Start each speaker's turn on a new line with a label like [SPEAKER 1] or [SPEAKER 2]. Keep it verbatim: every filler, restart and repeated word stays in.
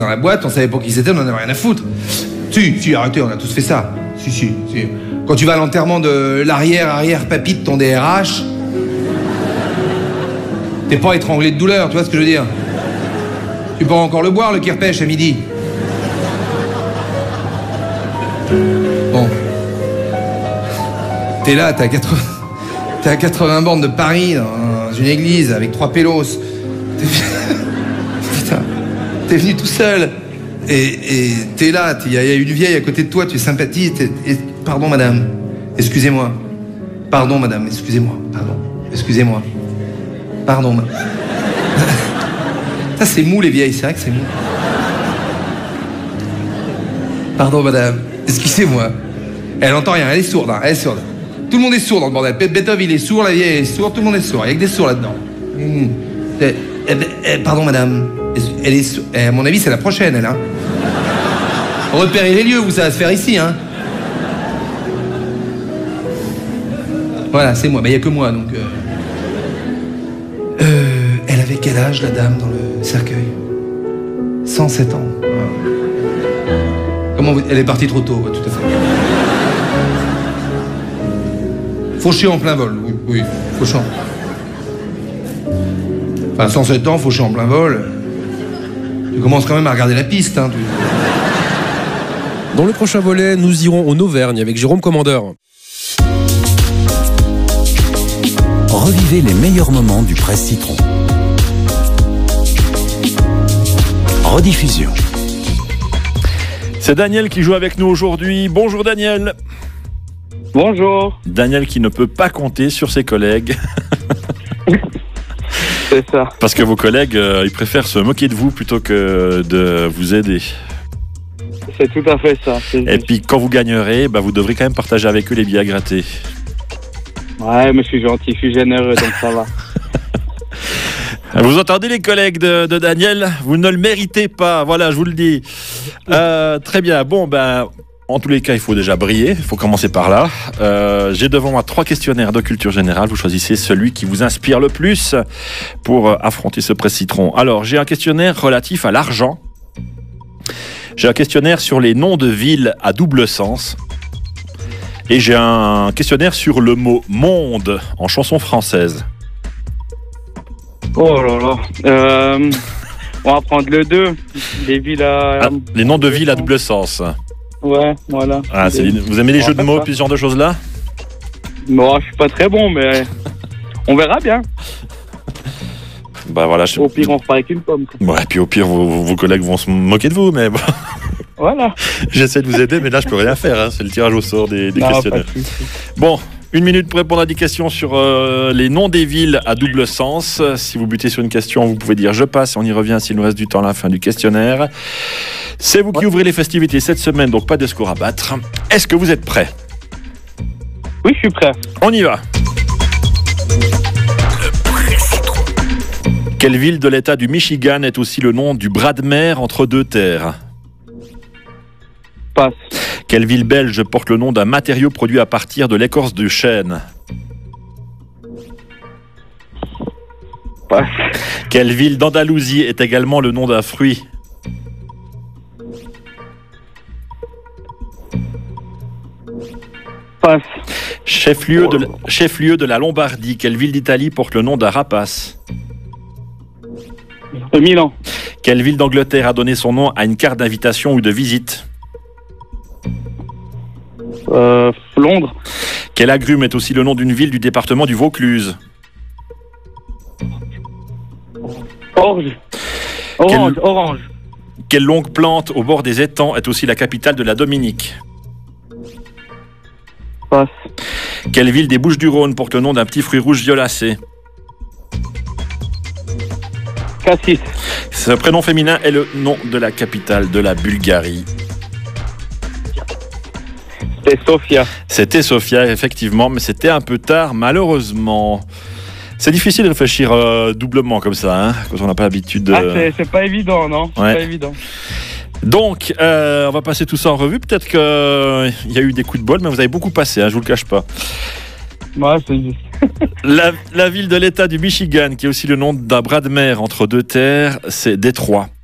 [SPEAKER 1] dans la boîte, on savait pas qui c'était, on en avait rien à foutre. Si, si, arrêtez, on a tous fait ça. Si, si, si. Quand tu vas à l'enterrement de l'arrière-arrière-papy de ton D R H, t'es pas étranglé de douleur, tu vois ce que je veux dire? Tu peux encore le boire, le kirpèche, à midi. Bon. T'es là, t'es à quatre-vingts... T'es à quatre-vingts bornes de Paris, dans une église, avec trois pélos. T'es... Putain, t'es venu tout seul. Et, et t'es là, il y, y a une vieille à côté de toi, tu es sympathique. Et... Pardon, madame. Excusez-moi. Pardon, madame, excusez-moi. Pardon. Excusez-moi. Pardon, madame. Ça, c'est mou, les vieilles, c'est vrai que c'est mou. Pardon, madame. Excusez-moi. Elle entend rien, elle est sourde, hein, elle est sourde. Tout le monde est sourd dans le bordel. Beethoven, il est sourd, la vieille est sourde, tout le monde est sourd. Il n'y a que des sourds là-dedans. Mmh. Eh, eh, eh, pardon, madame. Elle est sourde. Eh, à mon avis, c'est la prochaine, elle, hein. Repérez les lieux où ça va se faire ici, hein. Voilà, c'est moi. Mais il n'y a que moi, donc... Euh... Euh, elle avait quel âge, la dame, dans le cercueil? cent sept ans. Ah. Comment vous... Elle est partie trop tôt, ouais, tout à fait. Fauché en plein vol, oui, oui, fauché en... Enfin, cent sept ans, fauché en plein vol. Tu commences quand même à regarder la piste, hein. Tu...
[SPEAKER 2] Dans le prochain volet, nous irons en Auvergne avec Jérôme Commandeur.
[SPEAKER 3] Revivez les meilleurs moments du Presse Citron. Rediffusion.
[SPEAKER 4] C'est Daniel qui joue avec nous aujourd'hui. Bonjour Daniel.
[SPEAKER 5] Bonjour.
[SPEAKER 4] Daniel qui ne peut pas compter sur ses collègues.
[SPEAKER 5] C'est ça.
[SPEAKER 4] Parce que vos collègues, euh, ils préfèrent se moquer de vous plutôt que de vous aider.
[SPEAKER 5] C'est tout à fait ça. C'est
[SPEAKER 4] Et
[SPEAKER 5] juste.
[SPEAKER 4] puis quand vous gagnerez, bah, vous devrez quand même partager avec eux les billets à gratter.
[SPEAKER 5] Ouais, mais je suis gentil, je suis généreux, donc ça va.
[SPEAKER 4] Vous entendez les collègues de, de Daniel? Vous ne le méritez pas, voilà, je vous le dis. Euh, très bien, bon ben... En tous les cas, il faut déjà briller, il faut commencer par là. Euh, j'ai devant moi trois questionnaires de culture générale. Vous choisissez celui qui vous inspire le plus pour affronter ce Presse Citron. Alors, j'ai un questionnaire relatif à l'argent. J'ai un questionnaire sur les noms de villes à double sens. Et j'ai un questionnaire sur le mot « monde » en chanson française.
[SPEAKER 5] Oh là là. Euh, on va prendre le deux. Les villes à...
[SPEAKER 4] Ah, les noms de villes à double sens.
[SPEAKER 5] Ouais, voilà.
[SPEAKER 4] Ah, c'est, vous aimez les jeux de mots, puis ce genre de choses-là?
[SPEAKER 5] Bon, je suis pas très bon, mais on verra bien.
[SPEAKER 4] Bah voilà. Je...
[SPEAKER 5] Au pire, on repart avec une pomme.
[SPEAKER 4] Ouais, et puis au pire, vos, vos collègues vont se moquer de vous, mais bon.
[SPEAKER 5] Voilà.
[SPEAKER 4] J'essaie de vous aider, mais là, je peux rien faire. Hein. C'est le tirage au sort des, des
[SPEAKER 5] non,
[SPEAKER 4] questionnaires. Bon, une minute pour répondre à des questions sur euh, les noms des villes à double sens. Si vous butez sur une question, vous pouvez dire « je passe » et on y revient s'il nous reste du temps à la fin du questionnaire. C'est vous qui ouvrez les festivités cette semaine, donc pas de score à battre. Est-ce que vous êtes prêts?
[SPEAKER 5] Oui, je suis prêt.
[SPEAKER 4] On y va. Quelle ville de l'État du Michigan est aussi le nom du bras de mer entre deux terres?
[SPEAKER 5] Passe.
[SPEAKER 4] Quelle ville belge porte le nom d'un matériau produit à partir de l'écorce de chêne?
[SPEAKER 5] Passe.
[SPEAKER 4] Quelle ville d'Andalousie est également le nom d'un fruit?
[SPEAKER 5] Passe.
[SPEAKER 4] Chef-lieu de, chef-lieu de la Lombardie, quelle ville d'Italie porte le nom d'un rapace?
[SPEAKER 5] Euh, Milan.
[SPEAKER 4] Quelle ville d'Angleterre a donné son nom à une carte d'invitation ou de visite?
[SPEAKER 5] Euh, Londres.
[SPEAKER 4] Quel agrume est aussi le nom d'une ville du département du Vaucluse?
[SPEAKER 5] Orge. Orange.
[SPEAKER 4] Quelle...
[SPEAKER 5] Orange.
[SPEAKER 4] Quelle longue plante au bord des étangs est aussi la capitale de la Dominique?
[SPEAKER 5] Passe.
[SPEAKER 4] Quelle ville des Bouches-du-Rhône porte le nom d'un petit fruit rouge violacé?
[SPEAKER 5] Cassis.
[SPEAKER 4] Ce prénom féminin est le nom de la capitale de la Bulgarie.
[SPEAKER 5] C'était Sofia.
[SPEAKER 4] C'était Sofia, effectivement, mais c'était un peu tard, malheureusement. C'est difficile de réfléchir euh, doublement comme ça, hein, quand on n'a pas l'habitude de...
[SPEAKER 5] Ah, c'est, c'est pas évident, non? C'est
[SPEAKER 4] Ouais.
[SPEAKER 5] pas évident.
[SPEAKER 4] Donc, euh, on va passer tout ça en revue. Peut-être qu'il euh, y a eu des coups de bol, mais vous avez beaucoup passé, hein, je vous le cache pas.
[SPEAKER 5] Ouais, c'est juste.
[SPEAKER 4] La, la ville de l'État du Michigan, qui est aussi le nom d'un bras de mer entre deux terres, c'est Détroit.